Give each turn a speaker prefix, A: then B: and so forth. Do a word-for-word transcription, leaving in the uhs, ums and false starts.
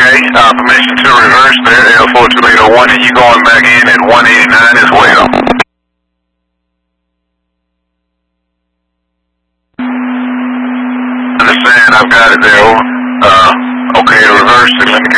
A: Okay, uh, permission to reverse there, L four two eight oh one, and you going back in at one eighty-nine as well. Understand, I've got it there, over. Uh, okay, reverse, let me